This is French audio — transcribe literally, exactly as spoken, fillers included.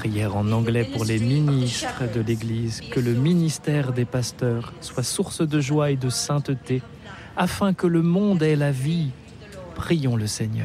Prière en anglais pour les ministres de l'Église, que le ministère des pasteurs soit source de joie et de sainteté, afin que le monde ait la vie. Prions le Seigneur.